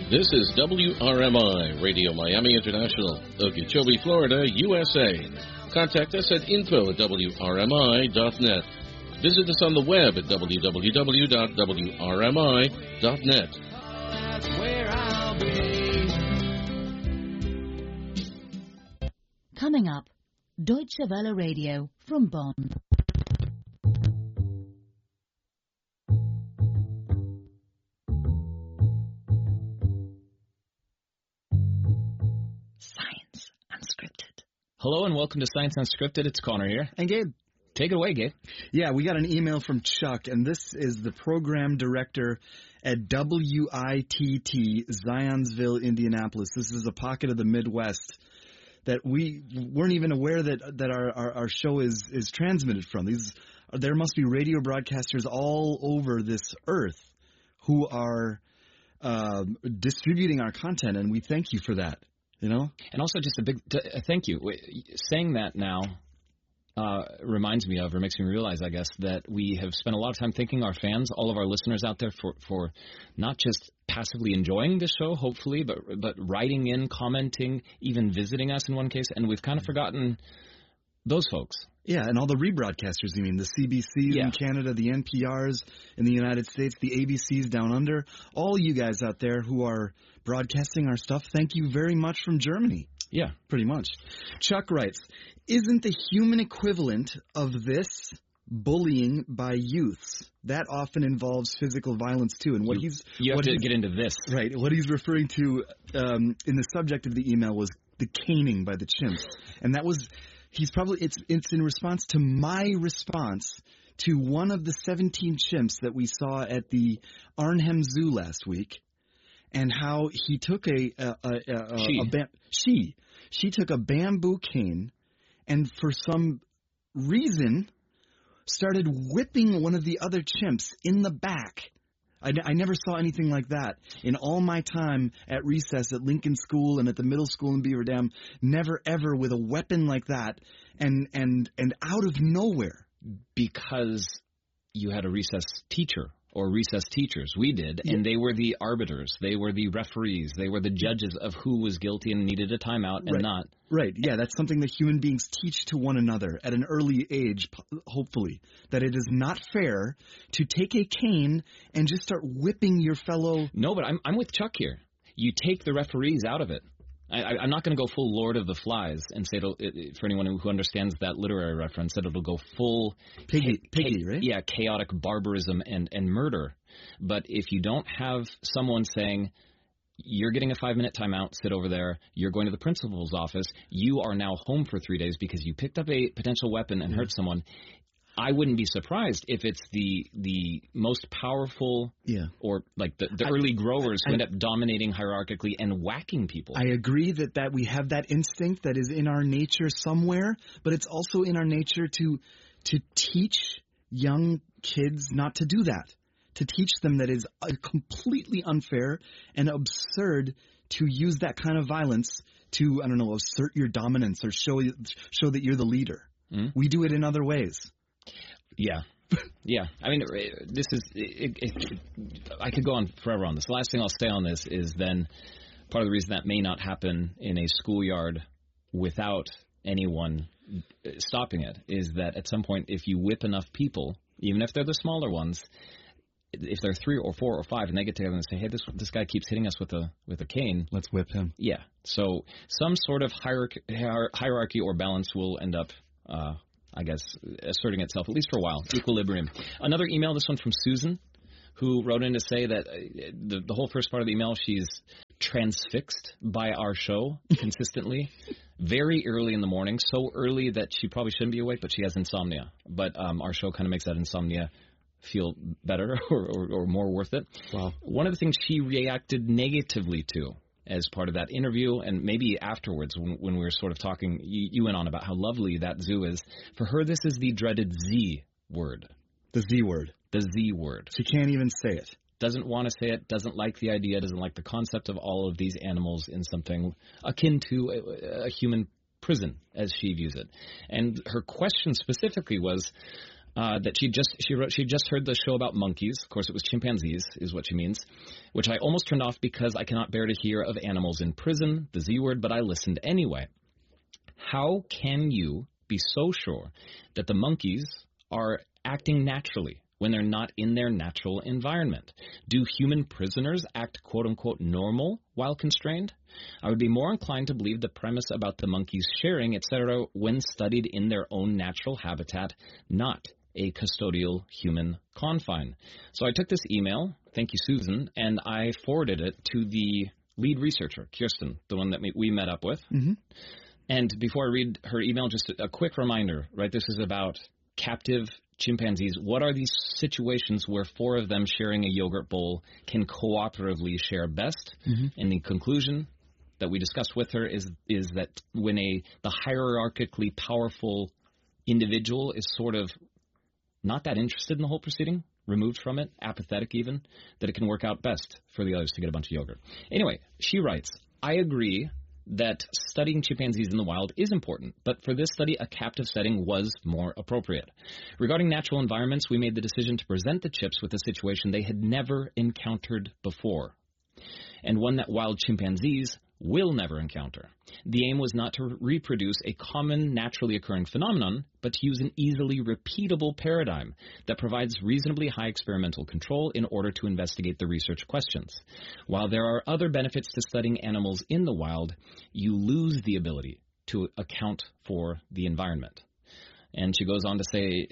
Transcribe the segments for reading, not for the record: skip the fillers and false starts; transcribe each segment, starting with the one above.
This is WRMI, Radio Miami International, Okeechobee, Florida, USA. Contact us at info@wrmi.net. Visit us on the web at www.wrmi.net. That's where I'll be. Coming up, Deutsche Welle Radio from Bonn. Science Unscripted. Hello and welcome to Science Unscripted. It's Connor here. And Gabe. Take it away, Gabe. Yeah, we got an email from Chuck, and this is the program director at WITT, Zionsville, Indianapolis. This is a pocket of the Midwest that we weren't even aware that our show is transmitted from. There must be radio broadcasters all over this earth who are distributing our content, and we thank you for that. You know? And also just a big thank you. Saying that now reminds me of, or makes me realize, I guess, that we have spent a lot of time thanking our fans, all of our listeners out there for not just passively enjoying the show, hopefully, but writing in, commenting, even visiting us in one case. And we've kind of forgotten those folks. Yeah, and all the rebroadcasters, you mean, the CBCs in Canada, the NPRs in the United States, the ABCs down under, all you guys out there who are broadcasting our stuff, thank you very much from Germany. Yeah. Pretty much. Chuck writes, isn't the human equivalent of this bullying by youths? That often involves physical violence, too. And you have to get into this. Right. What he's referring to in the subject of the email was the caning by the chimps. And that was... It's in response to my response to one of the 17 chimps that we saw at the Arnhem Zoo last week, and how he took she took a bamboo cane and for some reason started whipping one of the other chimps in the back. I never saw anything like that in all my time at recess at Lincoln School and at the middle school in Beaver Dam. Never, ever with a weapon like that and out of nowhere. Because you had a recess teacher or recess teachers. We did, and they were the arbiters. They were the referees. They were the judges of who was guilty and needed a timeout and not. Right, yeah, that's something that human beings teach to one another at an early age, hopefully, that it is not fair to take a cane and just start whipping your fellow... No, but I'm with Chuck here. You take the referees out of it. I'm not going to go full Lord of the Flies and say, for anyone who understands that literary reference, that it'll go full... Piggy, right? Yeah, chaotic barbarism and murder. But if you don't have someone saying, you're getting a 5-minute timeout, sit over there, you're going to the principal's office, you are now home for 3 days because you picked up a potential weapon and hurt someone... I wouldn't be surprised if it's the most powerful or like the early growers who end up dominating hierarchically and whacking people. I agree that we have that instinct that is in our nature somewhere, but it's also in our nature to teach young kids not to do that, to teach them that is completely unfair and absurd to use that kind of violence to, I don't know, assert your dominance or show that you're the leader. Mm. We do it in other ways. Yeah. Yeah. I mean, this is I could go on forever on this. The last thing I'll say on this is then part of the reason that may not happen in a schoolyard without anyone stopping it is that at some point, if you whip enough people, even if they're the smaller ones, if they're 3 or 4 or 5 and they get together and say, hey, this guy keeps hitting us with a cane. Let's whip him. Yeah. So some sort of hierarchy or balance will end up I guess, asserting itself, at least for a while. Equilibrium. Another email, this one from Susan, who wrote in to say that the whole first part of the email, she's transfixed by our show consistently, very early in the morning, so early that she probably shouldn't be awake, but she has insomnia. But our show kind of makes that insomnia feel better or more worth it. Wow. One of the things she reacted negatively to as part of that interview, and maybe afterwards when we were sort of talking, you went on about how lovely that zoo is. For her, this is the dreaded Z word. The Z word. The Z word. She can't even say it. Doesn't want to say it, doesn't like the idea, doesn't like the concept of all of these animals in something akin to a human prison, as she views it. And her question specifically was, that she wrote she just heard the show about monkeys. Of course, it was chimpanzees, is what she means, which I almost turned off because I cannot bear to hear of animals in prison, the Z word, but I listened anyway. How can you be so sure that the monkeys are acting naturally when they're not in their natural environment? Do human prisoners act quote-unquote normal while constrained? I would be more inclined to believe the premise about the monkeys sharing, etc., when studied in their own natural habitat, not a custodial human confine. So I took this email, thank you, Susan, and I forwarded it to the lead researcher, Kirsten, the one that we met up with. Mm-hmm. And before I read her email, just a quick reminder, right? This is about captive chimpanzees. What are these situations where 4 of them sharing a yogurt bowl can cooperatively share best? Mm-hmm. And the conclusion that we discussed with her is that when the hierarchically powerful individual is sort of not that interested in the whole proceeding, removed from it, apathetic even, that it can work out best for the others to get a bunch of yogurt. Anyway, she writes, I agree that studying chimpanzees in the wild is important, but for this study, a captive setting was more appropriate. Regarding natural environments, we made the decision to present the chips with a situation they had never encountered before, and one that wild chimpanzees will never encounter. The aim was not to reproduce a common, naturally occurring phenomenon, but to use an easily repeatable paradigm that provides reasonably high experimental control in order to investigate the research questions. While there are other benefits to studying animals in the wild, you lose the ability to account for the environment. And she goes on to say,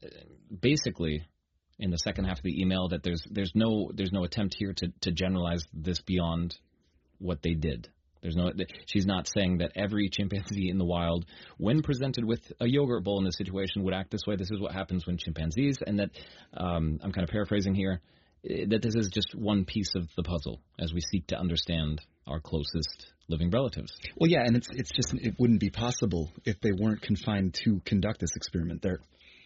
basically, in the second half of the email, that there's no attempt here to generalize this beyond what they did. She's not saying that every chimpanzee in the wild, when presented with a yogurt bowl in this situation, would act this way. This is what happens when chimpanzees, and that I'm kind of paraphrasing here, that this is just one piece of the puzzle as we seek to understand our closest living relatives. Well, yeah, and it wouldn't be possible if they weren't confined to conduct this experiment. Their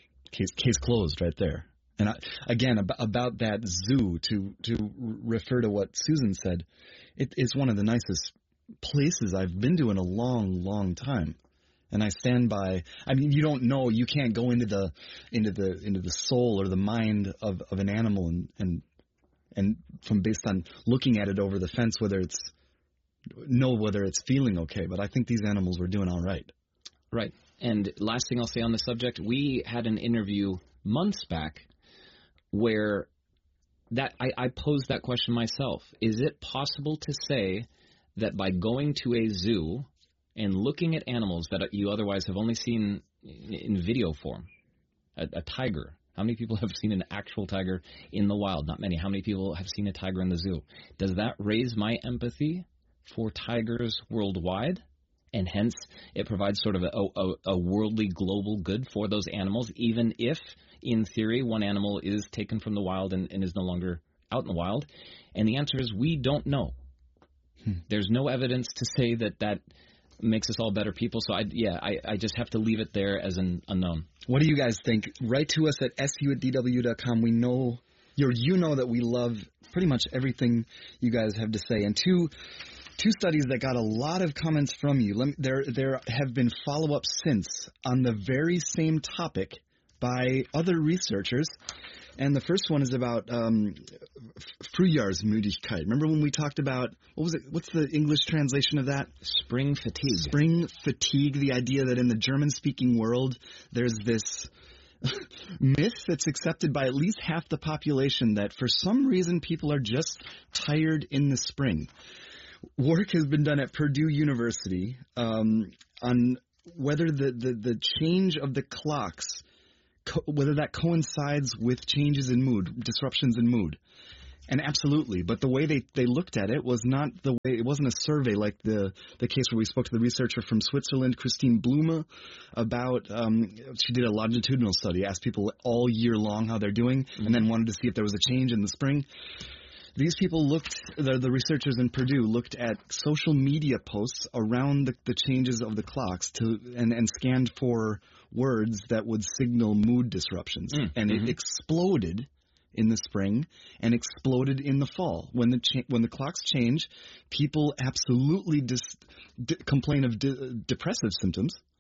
case closed right there. And again, about that zoo, to refer to what Susan said, it's one of the nicest places I've been to in a long, long time. And I stand by. I mean, you don't know. You can't go into the soul or the mind of an animal and from based on looking at it over the fence whether it's feeling okay. But I think these animals were doing all right. Right. And last thing I'll say on the subject, we had an interview months back where I posed that question myself. Is it possible to say that by going to a zoo and looking at animals that you otherwise have only seen in video form, a tiger, how many people have seen an actual tiger in the wild? Not many. How many people have seen a tiger in the zoo? Does that raise my empathy for tigers worldwide? And hence, it provides sort of a worldly global good for those animals, even if, in theory, one animal is taken from the wild and is no longer out in the wild. And the answer is we don't know. There's no evidence to say that makes us all better people. So, I just have to leave it there as an unknown. What do you guys think? Write to us at su@dw.com. We know, you know that we love pretty much everything you guys have to say. And two studies that got a lot of comments from you. There have been follow-ups since on the very same topic by other researchers. And the first one is about Frühjahrsmüdigkeit. Remember when we talked about, what was it? What's the English translation of that? Spring fatigue. Spring fatigue, the idea that in the German-speaking world, there's this myth that's accepted by at least half the population that for some reason people are just tired in the spring. Work has been done at Purdue University on whether the change of the clocks, whether that coincides with changes in mood, disruptions in mood. And absolutely, but the way they looked at it was not the way, it wasn't a survey like the case where we spoke to the researcher from Switzerland, Christine Blume, about, she did a longitudinal study, asked people all year long how they're doing, and then wanted to see if there was a change in the spring. These people the researchers in Purdue looked at social media posts around the changes of the clocks and scanned for words that would signal mood disruptions. And it exploded in the spring and exploded in the fall. When the clocks change, people absolutely complain of depressive symptoms,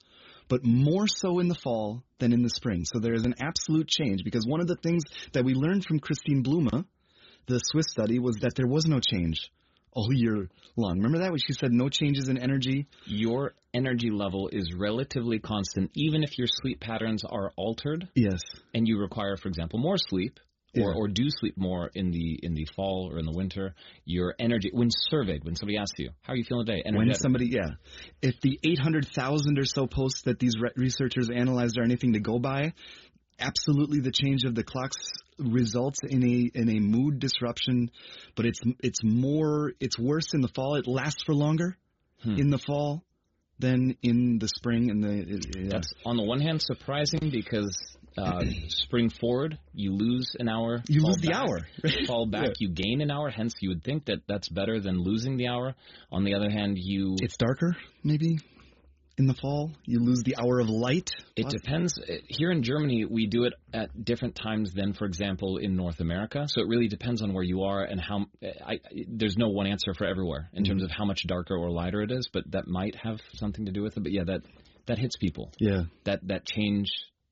but more so in the fall than in the spring. So there is an absolute change, because one of the things that we learned from Christine Blume, the Swiss study, was that there was no change all year long. Remember that when she said no changes in energy? Your energy level is relatively constant, even if your sleep patterns are altered. Yes. And you require, for example, more sleep, Yeah. or do sleep more in the fall or in the winter. Your energy, when surveyed, when somebody asks you, how are you feeling today? When Energetic. somebody, if the 800,000 or so posts that these researchers analyzed are anything to go by, absolutely the change of the clocks results in a mood disruption, but it's worse in the fall. It lasts for longer in the fall than in the spring. That's on the one hand surprising, because spring forward, you lose an hour. You fall lose the back, hour. Fall back, Yeah. you gain an hour. Hence, you would think that that's better than losing the hour. On the other hand, It's darker, maybe, in the fall. You lose the hour of light. It depends. Here in Germany, we do it at different times than, for example, in North America. So it really depends on where you are and how. There's no one answer for everywhere in terms of how much darker or lighter it is, but that might have something to do with it. But yeah, that hits people. Yeah. That change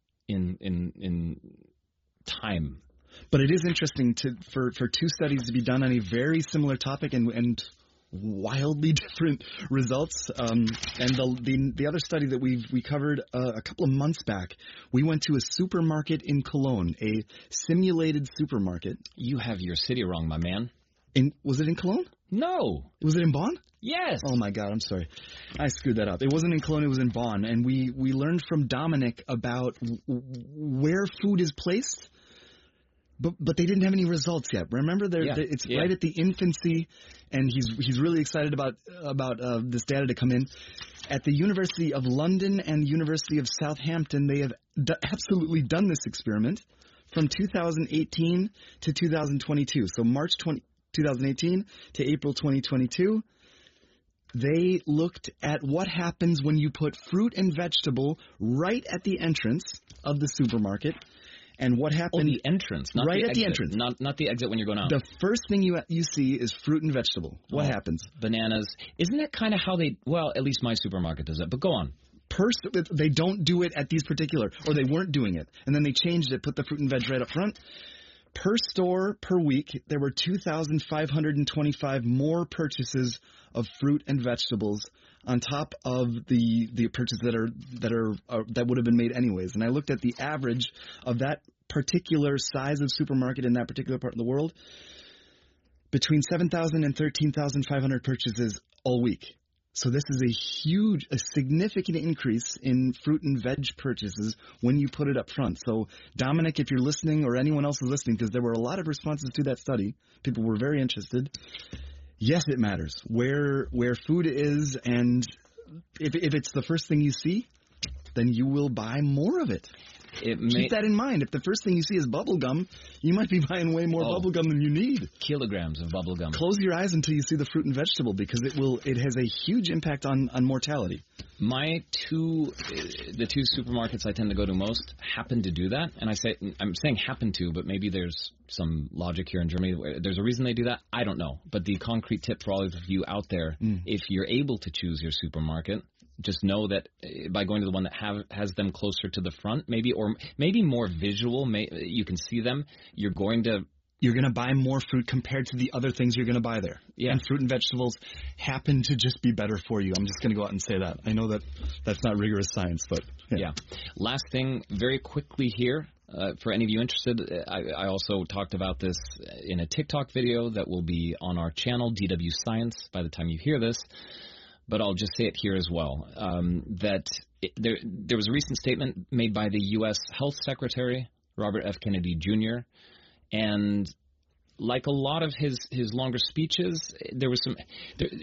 in time. But it is interesting for two studies to be done on a very similar topic and wildly different results. And the other study that we covered a couple of months back, we went to a supermarket in Cologne, a simulated supermarket. You have your city wrong, my man. Was it in Cologne? No. Was it in Bonn? Yes. Oh my God, I'm sorry. I screwed that up. It wasn't in Cologne, it was in Bonn. And we learned from Dominic about where food is placed, but they didn't have any results yet. Remember, it's right at the infancy, and he's really excited about this data to come in. At the University of London and University of Southampton, they have absolutely done this experiment from 2018 to 2022. So March 2018 to April 2022. They looked at what happens when you put fruit and vegetable right at the entrance of the supermarket, and what happened. Oh, the entrance, not right the at exit. the entrance, not the exit when you're going out. The first thing you see is fruit and vegetable. What happens? Bananas. Isn't that kind of how they? Well, at least my supermarket does it. But go on. They don't do it at these particular, or they weren't doing it, and then they changed it, put the fruit and veg right up front. Per store, per week, there were 2,525 more purchases of fruit and vegetables on top of the purchases that would have been made anyways. And I looked at the average of that particular size of supermarket in that particular part of the world, between 7,000 and 13,500 purchases all week. So this is a significant increase in fruit and veg purchases when you put it up front. So Dominic, if you're listening, or anyone else is listening, because there were a lot of responses to that study, people were very interested. Yes, it matters where food is, and if it's the first thing you see, then you will buy more of it. Keep that in mind. If the first thing you see is bubble gum, you might be buying way more bubble gum than you need. Kilograms of bubble gum. Close your eyes until you see the fruit and vegetable, because it has a huge impact on mortality. The two supermarkets I tend to go to most happen to do that, and I'm saying happen to, but maybe there's some logic here in Germany. There's a reason they do that. I don't know, but the concrete tip for all of you out there: if you're able to choose your supermarket, just know that by going to the one that has them closer to the front, maybe more visual, you can see them. You're going to buy more fruit compared to the other things you're going to buy there. Yeah. And fruit and vegetables happen to just be better for you. I'm just going to go out and say that. I know that that's not rigorous science, but yeah. Last thing, very quickly here. For any of you interested, I also talked about this in a TikTok video that will be on our channel, DW Science, by the time you hear this. But I'll just say it here as well, that there was a recent statement made by the U.S. Health Secretary, Robert F. Kennedy Jr., and like a lot of his longer speeches, there was some